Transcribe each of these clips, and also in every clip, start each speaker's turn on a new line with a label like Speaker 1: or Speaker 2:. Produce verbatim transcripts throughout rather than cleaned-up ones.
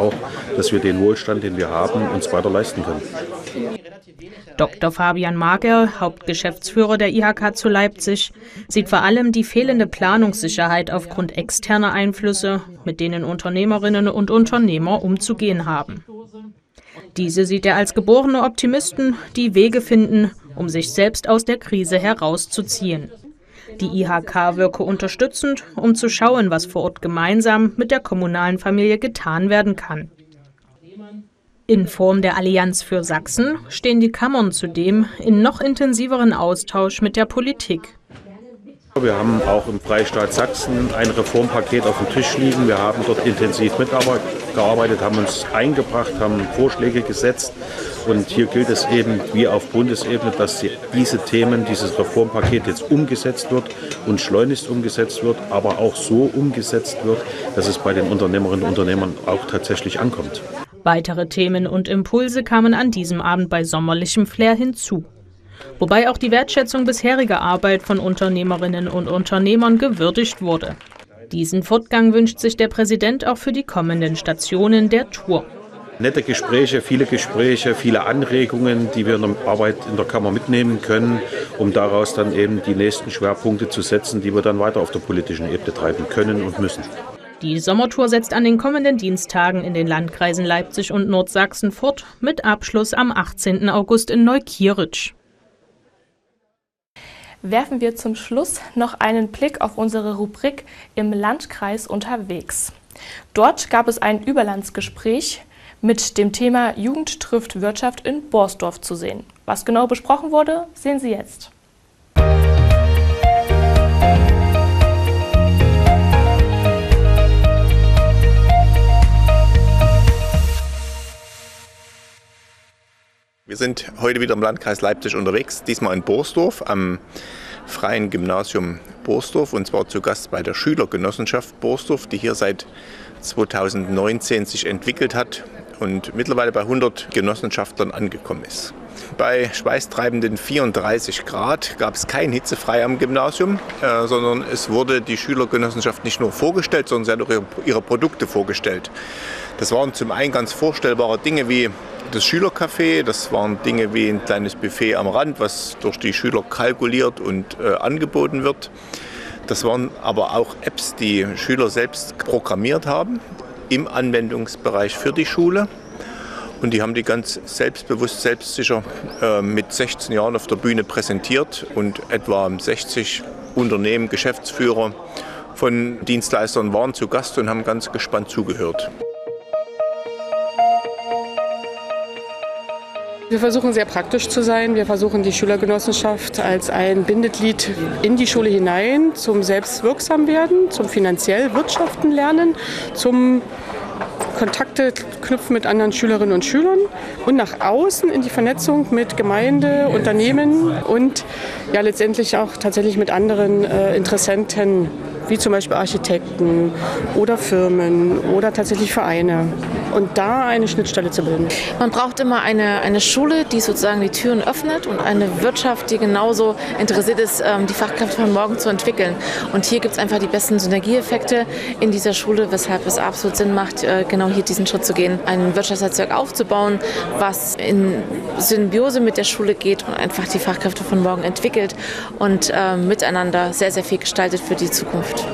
Speaker 1: auch, dass wir den Wohlstand, den wir haben, uns weiter leisten können.
Speaker 2: Doktor Fabian Mager, Hauptgeschäftsführer der I H K zu Leipzig, sieht vor allem die fehlende Planungssicherheit aufgrund externer Einflüsse, mit denen Unternehmerinnen und Unternehmer umzugehen haben. Diese sieht er als geborene Optimisten, die Wege finden, um sich selbst aus der Krise herauszuziehen. Die I H K wirke unterstützend, um zu schauen, was vor Ort gemeinsam mit der kommunalen Familie getan werden kann. In Form der Allianz für Sachsen stehen die Kammern zudem in noch intensiveren Austausch mit der Politik.
Speaker 1: Wir haben auch im Freistaat Sachsen ein Reformpaket auf dem Tisch liegen. Wir haben dort intensiv mitgearbeitet, haben uns eingebracht, haben Vorschläge gesetzt. Und hier gilt es eben wie auf Bundesebene, dass diese Themen, dieses Reformpaket jetzt umgesetzt wird und schleunigst umgesetzt wird, aber auch so umgesetzt wird, dass es bei den Unternehmerinnen und Unternehmern auch tatsächlich ankommt.
Speaker 2: Weitere Themen und Impulse kamen an diesem Abend bei sommerlichem Flair hinzu. Wobei auch die Wertschätzung bisheriger Arbeit von Unternehmerinnen und Unternehmern gewürdigt wurde. Diesen Fortgang wünscht sich der Präsident auch für die kommenden Stationen der Tour.
Speaker 1: Nette Gespräche, viele Gespräche, viele Anregungen, die wir in der Arbeit in der Kammer mitnehmen können, um daraus dann eben die nächsten Schwerpunkte zu setzen, die wir dann weiter auf der politischen Ebene treiben können und müssen.
Speaker 2: Die Sommertour setzt an den kommenden Dienstagen in den Landkreisen Leipzig und Nordsachsen fort, mit Abschluss am achtzehnten August in Neukirch.
Speaker 3: Werfen wir zum Schluss noch einen Blick auf unsere Rubrik im Landkreis unterwegs. Dort gab es ein Überlandsgespräch mit dem Thema Jugend trifft Wirtschaft in Borsdorf zu sehen. Was genau besprochen wurde, sehen Sie jetzt.
Speaker 4: Wir sind heute wieder im Landkreis Leipzig unterwegs, diesmal in Borsdorf am Freien Gymnasium Borsdorf und zwar zu Gast bei der Schülergenossenschaft Borsdorf, die hier seit zweitausendneunzehn sich entwickelt hat und mittlerweile bei hundert Genossenschaftlern angekommen ist. Bei schweißtreibenden vierunddreißig Grad gab es kein Hitzefrei am Gymnasium, äh, sondern es wurde die Schülergenossenschaft nicht nur vorgestellt, sondern sie hat auch ihre, ihre Produkte vorgestellt. Das waren zum einen ganz vorstellbare Dinge wie das Schülercafé, das waren Dinge wie ein kleines Buffet am Rand, was durch die Schüler kalkuliert und äh, angeboten wird. Das waren aber auch Apps, die Schüler selbst programmiert haben im Anwendungsbereich für die Schule. Und die haben die ganz selbstbewusst, selbstsicher äh, mit sechzehn Jahren auf der Bühne präsentiert und etwa sechzig Unternehmen, Geschäftsführer von Dienstleistern waren zu Gast und haben ganz gespannt zugehört.
Speaker 5: Wir versuchen sehr praktisch zu sein. Wir versuchen die Schülergenossenschaft als ein Bindeglied in die Schule hinein zum Selbstwirksamwerden, zum finanziell Wirtschaften lernen, zum Kontakte knüpfen mit anderen Schülerinnen und Schülern und nach außen in die Vernetzung mit Gemeinde, Unternehmen und ja letztendlich auch tatsächlich mit anderen äh, Interessenten, wie zum Beispiel Architekten oder Firmen oder tatsächlich Vereine. Und da eine Schnittstelle zu bilden.
Speaker 6: Man braucht immer eine, eine Schule, die sozusagen die Türen öffnet und eine Wirtschaft, die genauso interessiert ist, die Fachkräfte von morgen zu entwickeln. Und hier gibt es einfach die besten Synergieeffekte in dieser Schule, weshalb es absolut Sinn macht, genau hier diesen Schritt zu gehen, ein Wirtschaftsnetzwerk aufzubauen, was in Symbiose mit der Schule geht und einfach die Fachkräfte von morgen entwickelt und äh, miteinander sehr, sehr viel gestaltet für die Zukunft.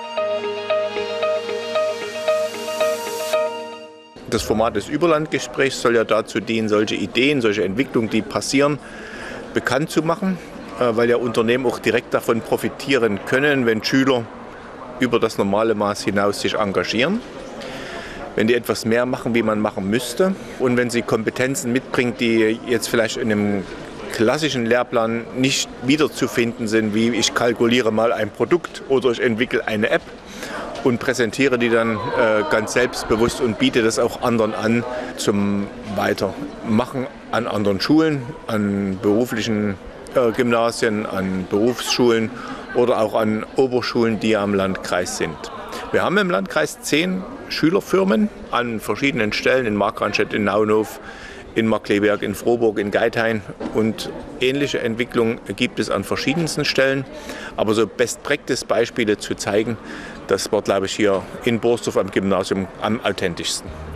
Speaker 4: Das Format des Überlandgesprächs soll ja dazu dienen, solche Ideen, solche Entwicklungen, die passieren, bekannt zu machen, weil ja Unternehmen auch direkt davon profitieren können, wenn Schüler über das normale Maß hinaus sich engagieren, wenn die etwas mehr machen, wie man machen müsste und wenn sie Kompetenzen mitbringen, die jetzt vielleicht in einem klassischen Lehrplan nicht wiederzufinden sind, wie ich kalkuliere mal ein Produkt oder ich entwickle eine App und präsentiere die dann äh, ganz selbstbewusst und biete das auch anderen an zum Weitermachen an anderen Schulen, an beruflichen äh, Gymnasien, an Berufsschulen oder auch an Oberschulen, die am Landkreis sind. Wir haben im Landkreis zehn Schülerfirmen an verschiedenen Stellen, in Markranstädt, in Naunhof, in Markkleeberg, in Frohburg, in Geithain und ähnliche Entwicklungen gibt es an verschiedensten Stellen. Aber so Best-Practice-Beispiele zu zeigen, das war, glaube ich, hier in Borsdorf am Gymnasium am authentischsten.